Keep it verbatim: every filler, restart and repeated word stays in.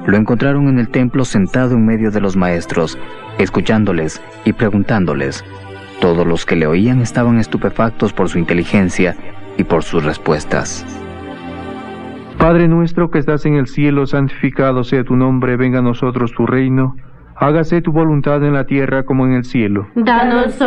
Lo encontraron en el templo sentado en medio de los maestros, escuchándoles y preguntándoles. Todos los que le oían estaban estupefactos por su inteligencia y por sus respuestas. Padre nuestro que estás en el cielo, santificado sea tu nombre, venga a nosotros tu reino. Hágase tu voluntad en la tierra como en el cielo. Danos